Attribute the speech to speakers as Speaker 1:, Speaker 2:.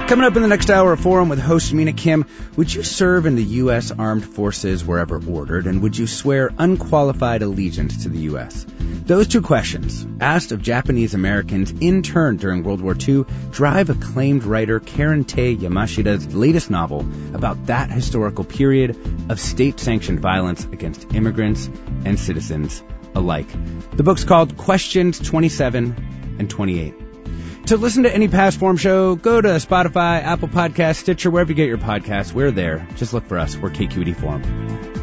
Speaker 1: Coming up in the next hour of Forum with host Mina Kim, would you serve in the U.S. Armed Forces wherever ordered, and would you swear unqualified allegiance to the U.S.? Those two questions, asked of Japanese Americans interned during World War II, drive acclaimed writer Karen Tei Yamashita's latest novel about that historical period of state-sanctioned violence against immigrants and citizens alike. The book's called Questions 27 and 28. To listen to any past Forum show, go to Spotify, Apple Podcasts, Stitcher, wherever you get your podcasts. We're there. Just look for us. We're KQED Forum.